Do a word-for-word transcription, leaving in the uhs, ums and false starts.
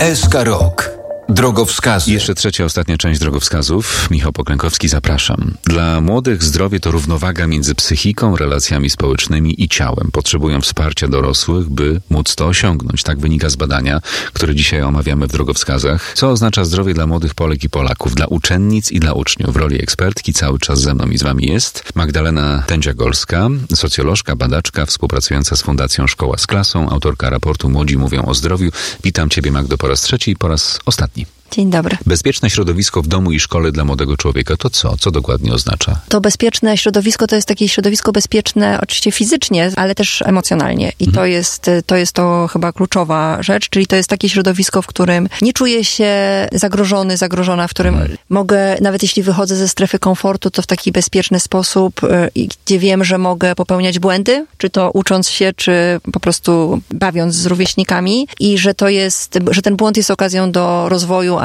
S K Rok. Drogowskazy. Jeszcze trzecia, ostatnia część drogowskazów. Michał Poklękowski, zapraszam. Dla młodych zdrowie to równowaga między psychiką, relacjami społecznymi i ciałem. Potrzebują wsparcia dorosłych, by móc to osiągnąć. Tak wynika z badania, które dzisiaj omawiamy w drogowskazach. Co oznacza zdrowie dla młodych Polek i Polaków, dla uczennic i dla uczniów? W roli ekspertki cały czas ze mną i z wami jest Magdalena Tędziagolska, socjolożka, badaczka, współpracująca z Fundacją Szkoła z Klasą, autorka raportu Młodzi mówią o zdrowiu. Witam ciebie, Magdo, po raz trzeci i po raz ostatni. Dzień dobry. Bezpieczne środowisko w domu i szkole dla młodego człowieka to co? Co dokładnie oznacza? To bezpieczne środowisko to jest takie środowisko bezpieczne oczywiście fizycznie, ale też emocjonalnie. I mhm. to jest to jest to chyba kluczowa rzecz, czyli to jest takie środowisko, w którym nie czuję się zagrożony, zagrożona, w którym mhm. mogę, nawet jeśli wychodzę ze strefy komfortu, to w taki bezpieczny sposób, yy, gdzie wiem, że mogę popełniać błędy, czy to ucząc się, czy po prostu bawiąc z rówieśnikami i że to jest, że ten błąd jest okazją do rozwoju,